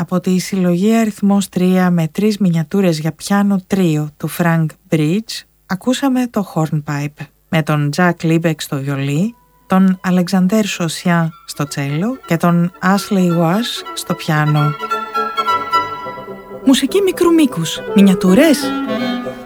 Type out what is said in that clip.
από τη συλλογή αριθμός 3 με 3 μινιατούρες για πιάνο τρίο του Frank Bridge ακούσαμε το Hornpipe με τον Jack Liebeck στο βιολί, τον Alexander Chaussien στο τσέλο και τον Ashley Wash στο πιάνο. Μουσική μικρού μήκους, μινιατούρες.